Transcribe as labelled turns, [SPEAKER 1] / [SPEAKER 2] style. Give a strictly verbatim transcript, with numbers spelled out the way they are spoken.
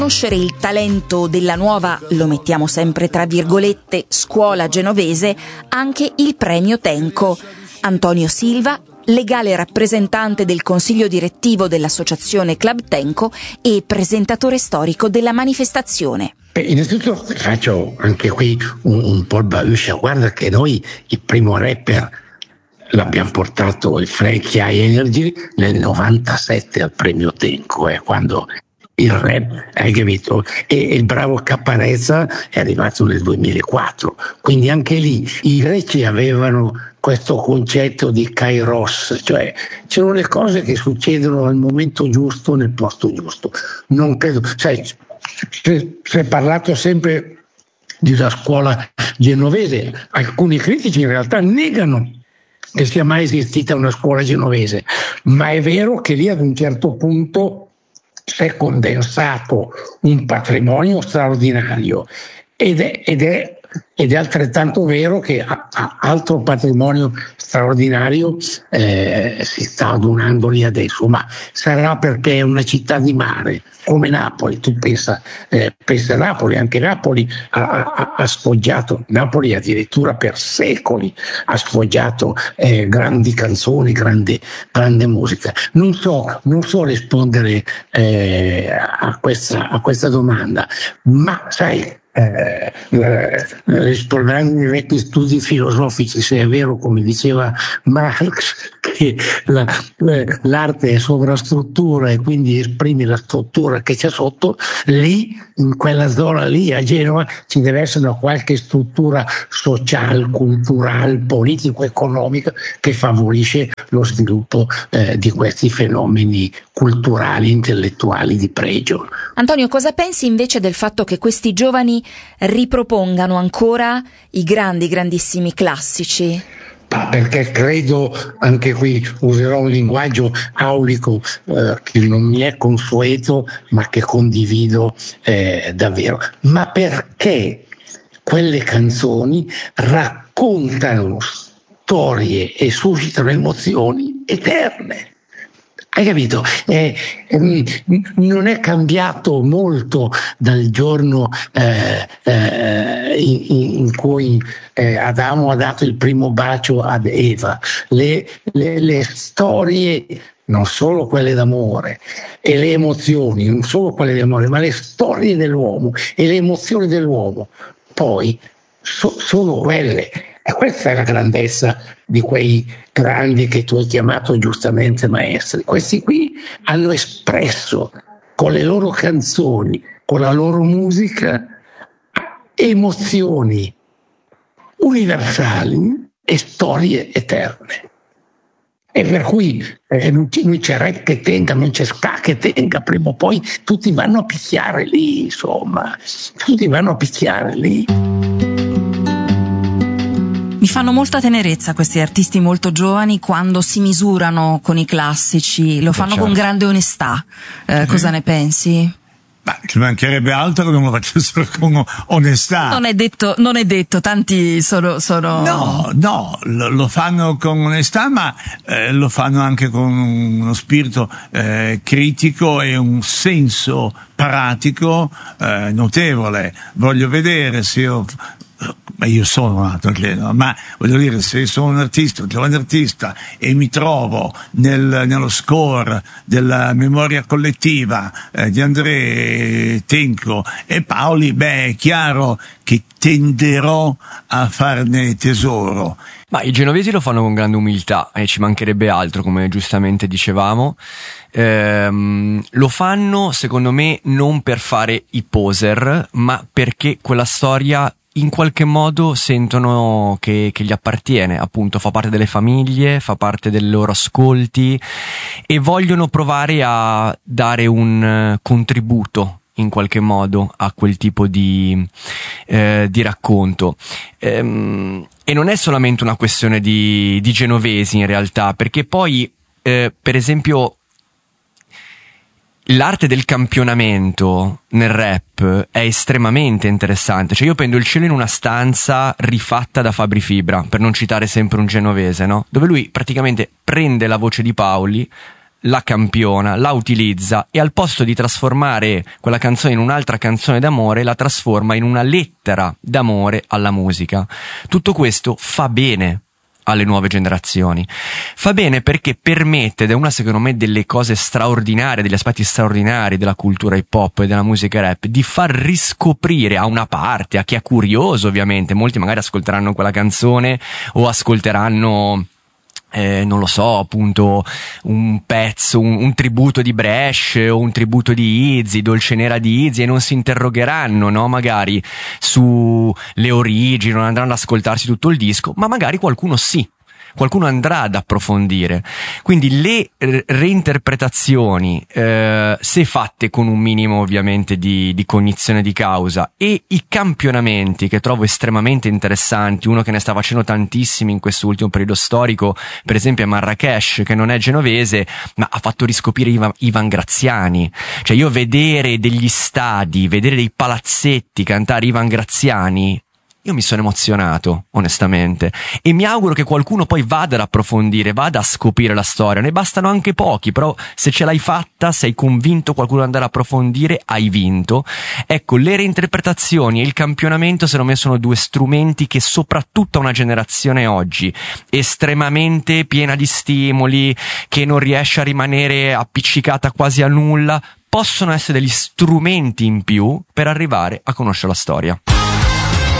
[SPEAKER 1] Conoscere il talento della nuova, lo mettiamo sempre tra virgolette, scuola genovese, anche il premio Tenco. Antonio Silva, legale rappresentante del consiglio direttivo dell'associazione Club Tenco e presentatore storico della manifestazione.
[SPEAKER 2] Beh, innanzitutto faccio anche qui un, un po' il bauscia. Guarda che noi il primo rapper l'abbiamo portato, il Frankie High Energy, nel novantasette al premio Tenco, eh, quando il rap, hai capito? E, e il bravo Caparezza è arrivato nel duemilaquattro, quindi anche lì i reci avevano questo concetto di kairos, cioè c'erano le cose che succedono al momento giusto nel posto giusto. Non credo, sai, si è parlato sempre di una scuola genovese, alcuni critici in realtà negano che sia mai esistita una scuola genovese, ma è vero che lì ad un certo punto si è condensato un patrimonio straordinario ed è, ed è, ed è altrettanto vero che a, a altro patrimonio straordinario eh, si sta adunando lì adesso, ma sarà perché è una città di mare come Napoli. Tu pensa, eh, pensa a Napoli, anche Napoli ha, ha, ha sfoggiato, Napoli addirittura per secoli ha sfoggiato eh, grandi canzoni, grande, grande musica. Non so, non so rispondere eh, a, questa, a questa domanda, ma sai, Eh, eh, rispondendo ai vecchi studi filosofici, se è vero come diceva Marx che la, l'arte è sovrastruttura e quindi esprime la struttura che c'è sotto, lì in quella zona lì a Genova ci deve essere una qualche struttura sociale, culturale, politico-economica che favorisce lo sviluppo eh, di questi fenomeni culturali, intellettuali di pregio.
[SPEAKER 1] Antonio, cosa pensi invece del fatto che questi giovani ripropongano ancora i grandi, grandissimi classici?
[SPEAKER 2] Perché credo, anche qui userò un linguaggio aulico eh, che non mi è consueto, ma che condivido eh, davvero. Ma perché quelle canzoni raccontano storie e suscitano emozioni eterne. Hai capito? Eh, eh, non è cambiato molto dal giorno eh, eh, in, in cui eh, Adamo ha dato il primo bacio ad Eva. Le, le, le storie, non solo quelle d'amore, e le emozioni, non solo quelle d'amore, ma le storie dell'uomo e le emozioni dell'uomo, poi so, sono quelle. E questa è la grandezza di quei grandi che tu hai chiamato giustamente maestri. Questi qui hanno espresso con le loro canzoni, con la loro musica, emozioni universali e storie eterne. E per cui eh, non c'è rap che tenga, non c'è ska che tenga, prima o poi tutti vanno a picchiare lì, insomma, tutti vanno a picchiare lì.
[SPEAKER 1] Mi fanno molta tenerezza questi artisti molto giovani quando si misurano con i classici, lo fanno certo. Con grande onestà. Eh, mm-hmm. Cosa ne pensi?
[SPEAKER 3] Ma ci mancherebbe altro che non lo facessero con onestà.
[SPEAKER 1] Non è detto, non è detto, tanti sono... sono...
[SPEAKER 3] No, no, lo, lo fanno con onestà, ma eh, lo fanno anche con uno spirito eh, critico e un senso pratico eh, notevole. Voglio vedere se io... Ma io sono un altro, ma voglio dire, se sono un artista, un giovane artista e mi trovo nel, nello score della memoria collettiva eh, di André, Tenco e Paoli, beh, è chiaro che tenderò a farne tesoro.
[SPEAKER 4] Ma i genovesi lo fanno con grande umiltà e ci mancherebbe altro, come giustamente dicevamo. Ehm, lo fanno, secondo me, non per fare i poser, ma perché quella storia in qualche modo sentono che, che gli appartiene, appunto, fa parte delle famiglie, fa parte dei loro ascolti e vogliono provare a dare un contributo in qualche modo a quel tipo di, eh, di racconto. Ehm, e non è solamente una questione di, di genovesi in realtà, perché poi, eh, per esempio, l'arte del campionamento nel rap è estremamente interessante. Cioè io prendo il cielo in una stanza rifatta da Fabri Fibra, per non citare sempre un genovese, no? Dove lui praticamente prende la voce di Paoli, la campiona, la utilizza e al posto di trasformare quella canzone in un'altra canzone d'amore la trasforma in una lettera d'amore alla musica. Tutto questo fa bene alle nuove generazioni, fa bene perché permette, ed è una secondo me delle cose straordinarie, degli aspetti straordinari della cultura hip hop e della musica rap, di far riscoprire a una parte, a chi è curioso ovviamente, molti magari ascolteranno quella canzone o ascolteranno Eh, non lo so, appunto un pezzo, un, un tributo di Brescia o un tributo di Izzy, Dolce Nera di Izzy, e non si interrogheranno, no, magari sulle origini, non andranno ad ascoltarsi tutto il disco, ma magari qualcuno sì, qualcuno andrà ad approfondire. Quindi le eh, reinterpretazioni, eh, se fatte con un minimo ovviamente di, di cognizione di causa, e i campionamenti che trovo estremamente interessanti, uno che ne sta facendo tantissimi in questo ultimo periodo storico, per esempio è Marracash, che non è genovese ma ha fatto riscoprire Ivan, Ivan Graziani. Cioè io vedere degli stadi, vedere dei palazzetti cantare Ivan Graziani, io mi sono emozionato, onestamente, e mi auguro che qualcuno poi vada ad approfondire, vada a scoprire la storia. Ne bastano anche pochi, però se ce l'hai fatta, sei convinto qualcuno ad andare a approfondire, hai vinto. Ecco, le reinterpretazioni e il campionamento secondo me sono due strumenti che soprattutto a una generazione oggi estremamente piena di stimoli, che non riesce a rimanere appiccicata quasi a nulla, possono essere degli strumenti in più per arrivare a conoscere la storia.